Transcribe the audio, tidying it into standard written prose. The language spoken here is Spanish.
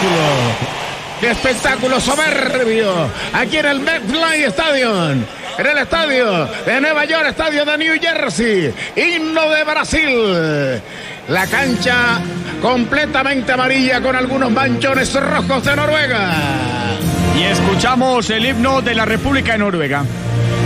¡Qué espectáculo soberbio! Aquí en el MetLife Stadium, en el estadio de Nueva York, estadio de New Jersey, himno de Brasil. La cancha completamente amarilla con algunos manchones rojos de Noruega. Y escuchamos el himno de la República de Noruega.